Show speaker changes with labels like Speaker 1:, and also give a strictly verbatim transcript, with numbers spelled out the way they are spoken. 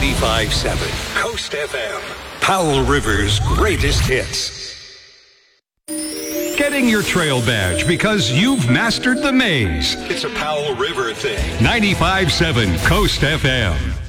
Speaker 1: ninety-five point seven Coast F M. Powell River's greatest hits. Getting your trail badge because you've mastered the maze. It's a Powell River thing. ninety-five point seven Coast F M.